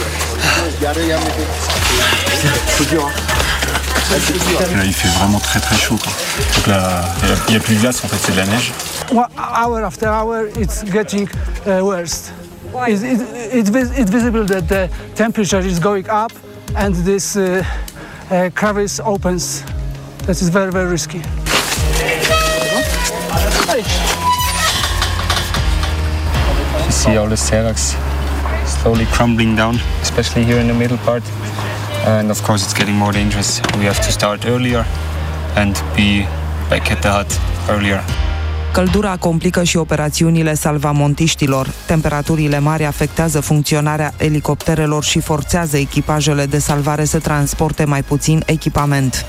Là, il fait vraiment très très chaud, quoi. Donc là, il n'y a plus de glace, en fait, c'est de la neige. Hour after hour, it's getting worse. It's visible that the temperature is going up and this crevice opens. That is very, very risky. You see all the seracs slowly crumbling down, especially here in the middle part. And of course it's getting more dangerous. We have to start earlier and be back at the hut earlier. Căldura complică și operațiunile salvamontiștilor. Temperaturile mari afectează funcționarea elicopterelor și forțează echipajele de salvare să transporte mai puțin echipament.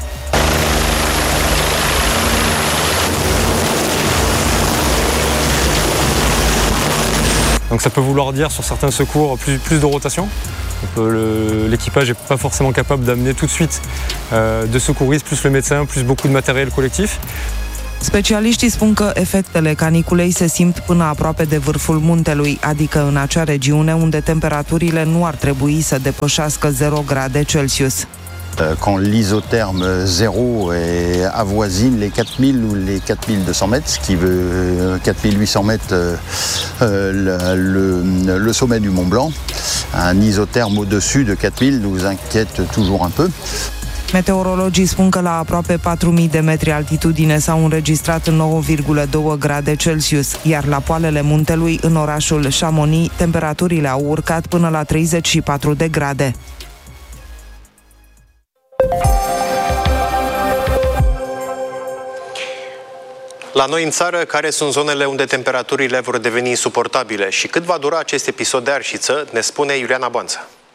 Donc ça peut vouloir dire sur certains secours plus de rotation. L'équipage n'est pas forcément capable d'amener tout de suite de secouristes, plus le médecin, plus beaucoup de matériel collectif. Specialiștii spun că efectele caniculei se simt până aproape de vârful muntelui, adică în acea regiune unde temperaturile nu ar trebui să depășească 0 grade Celsius. Quand l'isotherme zéro avoisine les 4000 ou les 4200 mètres, ce qui veut 4800 mètres le sommet du Mont Blanc, un isotherme au-dessus de 4000 nous inquiète toujours un peu. Meteorologii spun că la aproape 4000 de metri altitudine s-au înregistrat 9,2 grade Celsius, iar la poalele muntelui, în orașul Chamonix, temperaturile au urcat până la 34 de grade. La noi în țară, care sunt zonele unde temperaturile vor deveni insuportabile și cât va dura acest episod de arșiță, ne spune Iuliana Boanță.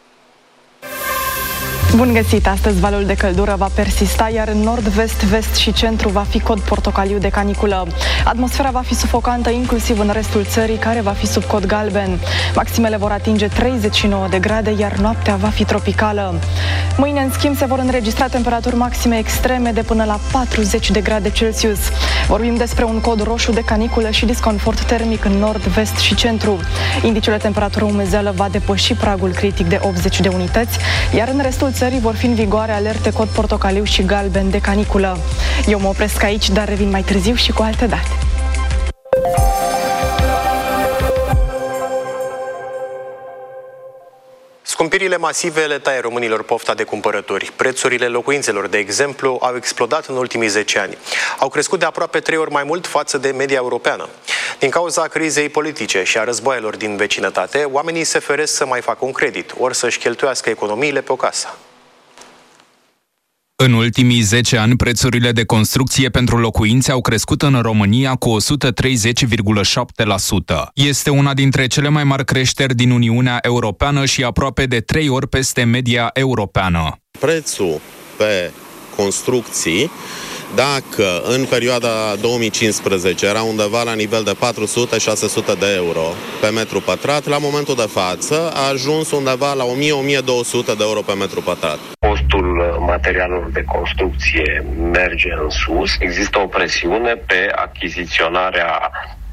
Bun găsit! Astăzi valul de căldură va persista, iar în nord, vest, vest și centru va fi cod portocaliu de caniculă. Atmosfera va fi sufocantă inclusiv în restul țării, care va fi sub cod galben. Maximele vor atinge 39 de grade, iar noaptea va fi tropicală. Mâine, în schimb, se vor înregistra temperaturi maxime extreme de până la 40 de grade Celsius. Vorbim despre un cod roșu de caniculă și disconfort termic în nord, vest și centru. Indiciul de temperatură umezeală va depăși pragul critic de 80 de unități, iar în restul țării vor fi în vigoare alerte cod portocaliu și galben de caniculă. Eu mă opresc aici, dar revin mai târziu și cu alte date. Scumpirile masive le taie românilor pofta de cumpărături. Prețurile locuințelor, de exemplu, au explodat în ultimii 10 ani. Au crescut de aproape 3 ori mai mult față de media europeană. Din cauza crizei politice și a războaielor din vecinătate, oamenii se feresc să mai facă un credit, ori să-și cheltuiască economiile pe o casă. În ultimii 10 ani, prețurile de construcție pentru locuințe au crescut în România cu 130,7%. Este una dintre cele mai mari creșteri din Uniunea Europeană și aproape de 3 ori peste media europeană. Prețul pe construcții, dacă în perioada 2015 era undeva la nivel de 400-600 de euro pe metru pătrat, la momentul de față a ajuns undeva la 1000-1200 de euro pe metru pătrat. Costul materialelor de construcție merge în sus. Există o presiune pe achiziționarea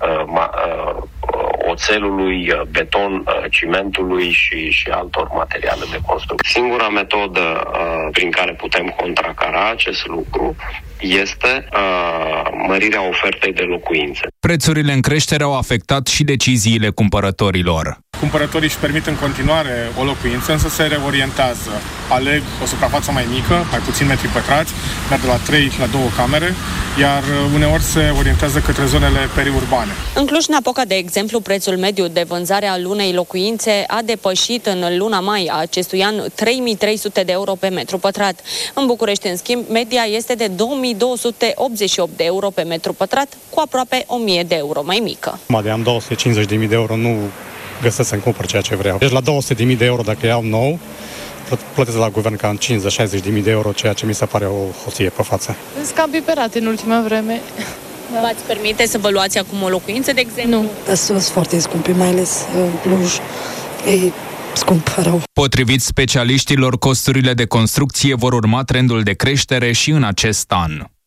oțelului, beton, cimentului și altor materiale de construcție. Singura metodă prin care putem contracara acest lucru este mărirea ofertei de locuințe. Prețurile în creștere au afectat și deciziile cumpărătorilor. Cumpărătorii își permit în continuare o locuință, însă se reorientează. Aleg o suprafață mai mică, mai puțin metri pătrați, merg de la 3 la 2 camere, iar uneori se orientează către zonele periurbane. În Cluj-Napoca, de exemplu, prețul mediu de vânzare al unei locuințe a depășit în luna mai a acestui an 3.300 de euro pe metru pătrat. În București, în schimb, media este de 2.288 de euro pe metru pătrat, cu aproape 1.000 de euro mai mică. De am 250.000 de euro, nu găsesc să-mi cumpăr ceea ce vreau. Deci la 200.000 de euro, dacă iau nou, plătesc la guvern cam 50-60.000 de euro, ceea ce mi se pare o hostie pe față. Sunt cam piperate în ultima vreme. Da. V-ați permite să vă luați acum o locuință, de exemplu? Nu. Sunt foarte scumpe, mai ales Cluj. E scump rău. Potrivit specialiștilor, costurile de construcție vor urma trendul de creștere și în acest an.